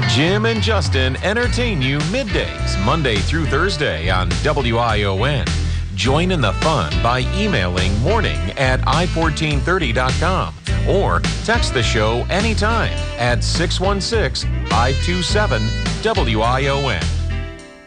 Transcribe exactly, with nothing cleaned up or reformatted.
Jim and Justin entertain you middays, Monday through Thursday on W I O N. Join in the fun by emailing morning at i fourteen thirty dot com or text the show anytime at six one six, five two seven, W I O N.